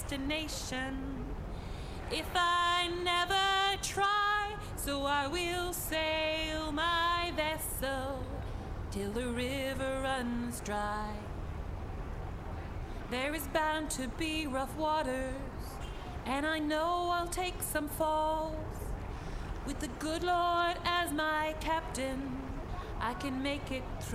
destination if I never try. So I will sail my vessel till the river runs dry. There is bound to be rough waters, and I know I'll take some falls. With the good Lord as my captain, I can make it through.